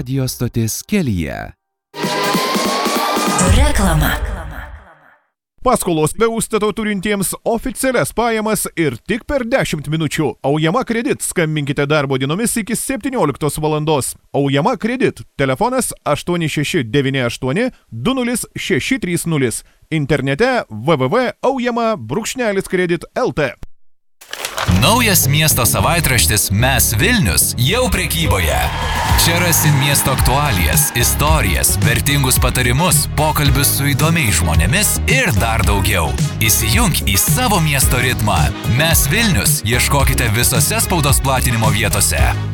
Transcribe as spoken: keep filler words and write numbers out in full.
radijo stotis kelyje. Reklama. Paskolos be užstato turintiems oficialias pajamas ir tik per dešimt minučių. Aujama Kredit. Skambinkite darbo dienomis iki septynioliktos valandos. Aujama Kredit. Telefonas aštuoni šeši devyni aštuoni du nulis šeši trys nulis. Internete w w w taškas aujama brūkšnelis kredit taškas l t. Naujas miesto savaitraštis Mes Vilnius jau prekyboje. Čia rasi miesto aktualijas, istorijas, vertingus patarimus, pokalbius su įdomiais žmonėmis ir dar daugiau. Įsijunk į savo miesto ritmą. Mes Vilnius ieškokite visose spaudos platinimo vietose.